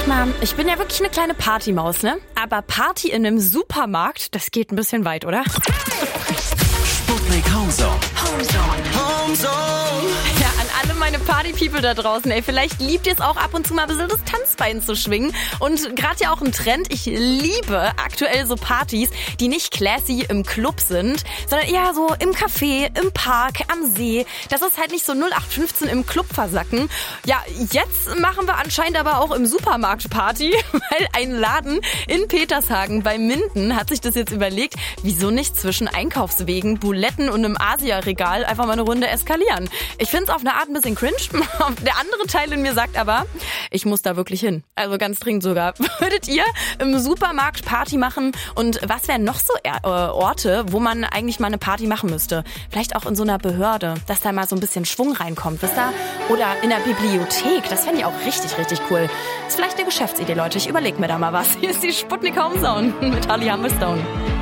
Sag mal, ich bin ja wirklich eine kleine Partymaus, ne? Aber Party in einem Supermarkt, das geht ein bisschen weit, oder? Sputnik Homezone. Ja, an alle meine Party-People da draußen, ey, vielleicht liebt ihr es auch ab und zu mal ein bisschen das Tanzbein zu schwingen. Und gerade ja auch ein Trend, ich liebe aktuell so Partys, die nicht classy im Club sind, sondern eher so im Café, im Park, am See. Das ist halt nicht so 0815 im Club versacken. Ja, jetzt machen wir anscheinend aber auch im Supermarkt Party, weil ein Laden in Petershagen bei Minden hat sich das jetzt überlegt, wieso nicht zwischen Einkaufswegen, Buletten und einem Asia-Regal einfach mal eine Runde eskalieren. Ich finde es auf eine Art ein bisschen cringe. Der andere Teil in mir sagt aber, ich muss da wirklich hin. Also ganz dringend sogar. Würdet ihr im Supermarkt Party machen? Und was wären noch so Orte, wo man eigentlich mal eine Party machen müsste? Vielleicht auch in so einer Behörde, dass da mal so ein bisschen Schwung reinkommt, wisst ihr? Oder in der Bibliothek. Das fände ich auch richtig, richtig cool. Ist vielleicht eine Geschäftsidee, Leute. Ich überlege mir da mal was. Hier ist die Sputnik Homezone mit Holly Humberstone.